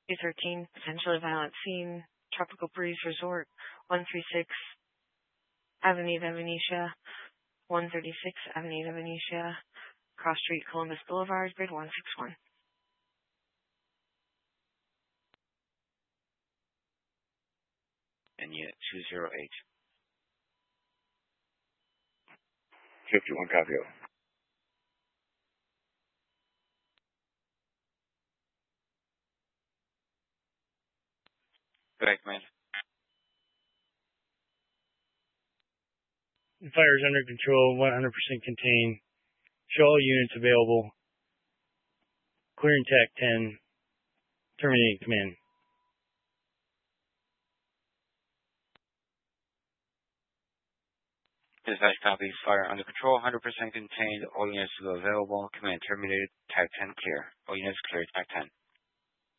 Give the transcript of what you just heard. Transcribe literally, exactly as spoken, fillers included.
two thirteen, potentially violent scene, Tropical Breeze Resort, one thirty-six, Avenida Venetia, one thirty-six, Avenida Venetia, Cross Street, Columbus Boulevard, grid one six one. And unit two zero eight. fifty-one, copy. Good day, command. Fire is under control, one hundred percent contained. Show all units available. Clearing T A C ten. Terminate command. Dispatch copy. Fire under control, one hundred percent contained. All units available. Command terminated. T A C ten clear. All units clear. T A C ten.